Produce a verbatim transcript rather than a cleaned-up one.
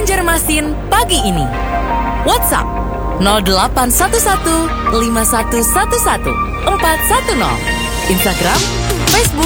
Banjarmasin pagi ini. WhatsApp nol delapan satu satu lima satu satu satu empat satu nol. Instagram, Facebook,